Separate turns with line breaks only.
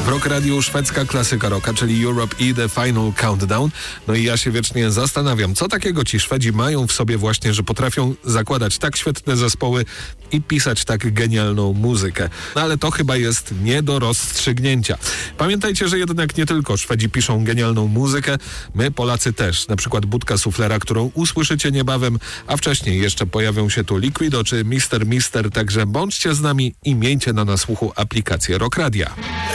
W Rock Radio szwedzka klasyka rocka, czyli Europe i The Final Countdown. No i ja się wiecznie zastanawiam, co takiego ci Szwedzi mają w sobie właśnie, że potrafią zakładać tak świetne zespoły i pisać tak genialną muzykę. No ale to chyba jest nie do rozstrzygnięcia. Pamiętajcie, że jednak nie tylko Szwedzi piszą genialną muzykę, my Polacy też. Na przykład Budka Suflera, którą usłyszycie niebawem, a wcześniej jeszcze pojawią się tu Liquido czy Mister, także bądźcie z nami i miejcie na nasłuchu aplikację Rock Radia.